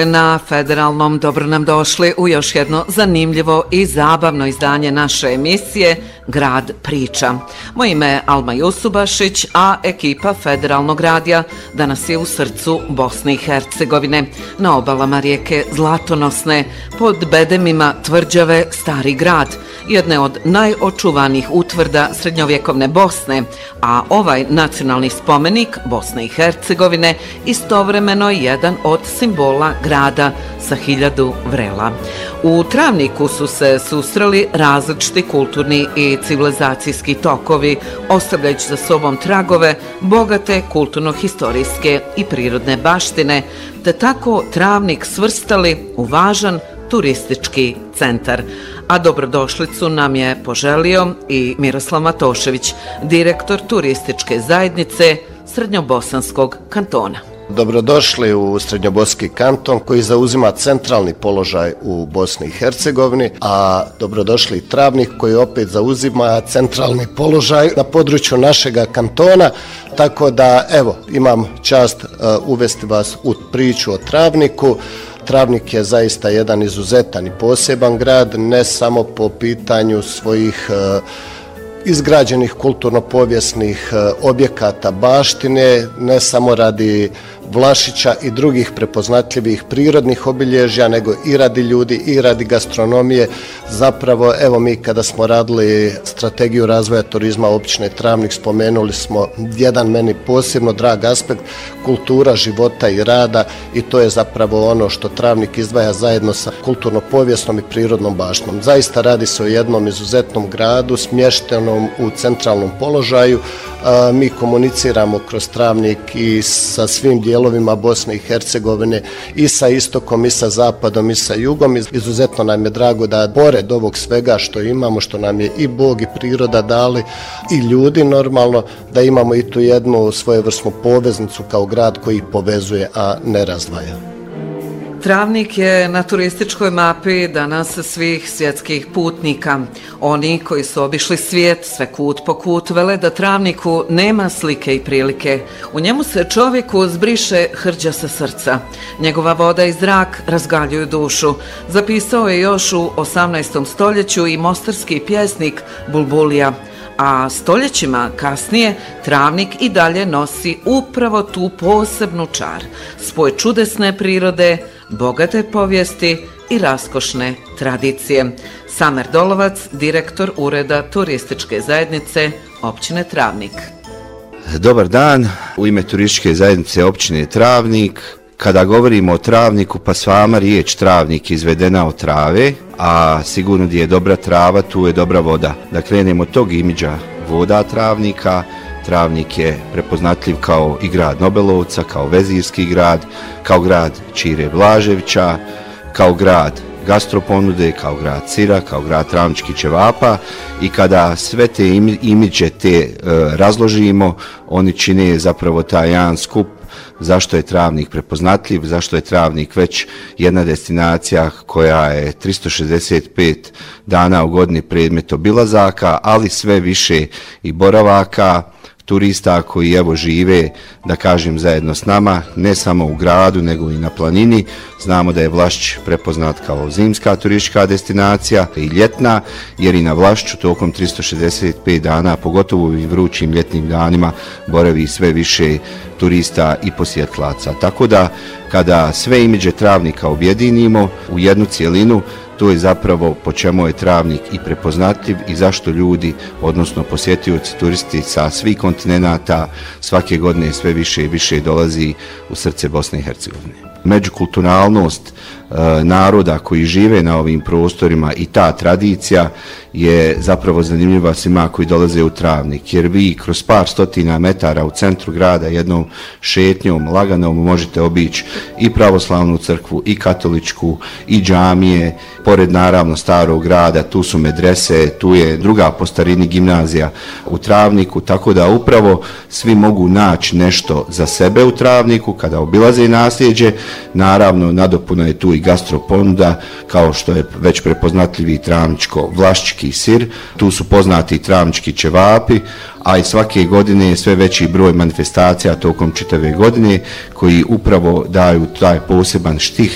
Na Federalnom dobro nam došli u još jedno zanimljivo i zabavno izdanje naše emisije Grad priča. Moje ime je Alma Jusubašić, a ekipa Federalnog radija danas je u srcu Bosne i Hercegovine, na obalama rijeke Zlatonosne, pod bedemima tvrđave Stari grad, jedne od najočuvanijih utvrda srednjovjekovne Bosne, a ovaj nacionalni spomenik Bosne i Hercegovine istovremeno je jedan od simbola grada sa 1000 vrela. U Travniku su se susreli različiti kulturni i civilizacijski tokovi, ostavljajući za sobom tragove bogate kulturno-historijske i prirodne baštine, te tako Travnik svrstali u važan turistički centar. A dobrodošlicu nam je poželio i Miroslav Matošević, direktor turističke zajednice Srednjobosanskog kantona. Dobrodošli u Srednjobosanski kanton koji zauzima centralni položaj u Bosni i Hercegovini, a dobrodošli i Travnik koji opet zauzima centralni položaj na području našega kantona, tako da evo imam čast uvesti vas u priču o Travniku. Travnik je zaista jedan izuzetan i poseban grad, ne samo po pitanju svojih izgrađenih kulturno-povijesnih objekata baštine, ne samo radi Vlašića i drugih prepoznatljivih prirodnih obilježja, nego i radi ljudi i radi gastronomije. Zapravo, evo mi kada smo radili strategiju razvoja turizma općine Travnik, spomenuli smo jedan meni posebno drag aspekt, kultura života i rada, i to je zapravo ono što Travnik izdvaja zajedno sa kulturno-povijesnom i prirodnom baštinom. Zaista radi se o jednom izuzetnom gradu, smještenom u centralnom položaju. Mi komuniciramo kroz Travnik i sa svim dijelovima Bosne i Hercegovine, i sa istokom, i sa zapadom, i sa jugom. Izuzetno nam je drago da pored ovog svega što imamo, što nam je i Bog i priroda dali, i ljudi normalno, da imamo i tu jednu svojevrsnu poveznicu kao grad koji povezuje, a ne razdvaja. Travnik je na turističkoj mapi danas svih svjetskih putnika. Oni koji su obišli svijet sve kut po kut vele da Travniku nema slike i prilike. U njemu se čovjeku zbriše hrđa sa srca. Njegova voda i zrak razgaljuju dušu. Zapisao je još u 18. stoljeću i mostarski pjesnik Bulbulija. A stoljećima kasnije Travnik i dalje nosi upravo tu posebnu čar, spoj čudesne prirode, bogate povijesti i raskošne tradicije. Samer Dolovac, direktor Ureda turističke zajednice općine Travnik. Dobar dan, u ime turističke zajednice općine Travnik. Kada govorimo o Travniku, pa s vama riječ Travnik izvedena od trave, a sigurno gdje je dobra trava, tu je dobra voda. Da krenemo od tog imidža voda Travnika. Travnik je prepoznatljiv kao i grad Nobelovca, kao vezirski grad, kao grad Čire Blaževića, kao grad gastroponude, kao grad sira, kao grad travničkih ćevapa, i kada sve te imidže razložimo, oni čine zapravo taj jedan skup zašto je Travnik prepoznatljiv, zašto je Travnik već jedna destinacija koja je 365 dana u godini predmet obilazaka, ali sve više i boravaka, turista koji evo žive, da kažem, zajedno s nama, ne samo u gradu nego i na planini. Znamo da je Vlašć prepoznat kao zimska turistička destinacija i ljetna, jer i na Vlašću tokom 365 dana, pogotovo u vrućim ljetnim danima, boravi sve više turista i posjetlaca. Tako da kada sve imidže Travnika objedinimo u jednu cijelinu, to je zapravo po čemu je Travnik i prepoznatljiv i zašto ljudi, odnosno posjetioci, turisti sa svih kontinenata svake godine sve više i više dolazi u srce Bosne i Hercegovine. Međukulturalnost naroda koji žive na ovim prostorima i ta tradicija je zapravo zanimljiva svima koji dolaze u Travnik, jer vi kroz par stotina metara u centru grada jednom šetnjom laganom možete obići i pravoslavnu crkvu, i katoličku, i džamije, pored naravno starog grada, tu su medrese, tu je druga po starini gimnazija u Travniku, tako da upravo svi mogu naći nešto za sebe u Travniku kada obilaze nasljeđe. Naravno, nadopuna je tu i gastroponuda, kao što je već prepoznatljivi travničko-vlašćki sir, tu su poznati travnički ćevapi, a i svake godine je sve veći broj manifestacija tokom čitave godine koji upravo daju taj poseban štih